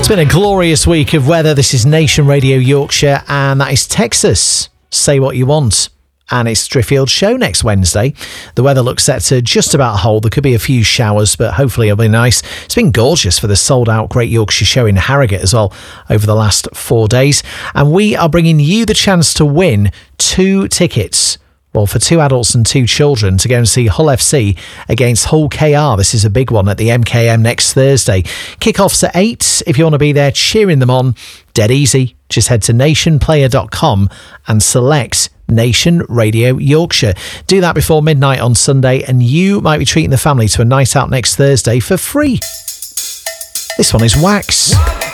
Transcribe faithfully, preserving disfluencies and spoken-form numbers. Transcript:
It's been a glorious week of weather. This is Nation Radio Yorkshire, and that is Texas. Say what you want. And it's Driffield Show next Wednesday. The weather looks set to just about hold. There could be a few showers, but hopefully it'll be nice. It's been gorgeous for the sold-out Great Yorkshire Show in Harrogate as well over the last four days. And we are bringing you the chance to win two tickets. Well, for two adults and two children to go and see Hull F C against Hull K R. This is a big one at the M K M next Thursday. Kick-off's at eight. If you want to be there cheering them on, dead easy. Just head to nation player dot com and select Nation Radio Yorkshire. Do that before midnight on Sunday and you might be treating the family to a night out next Thursday for free. This one is Wax.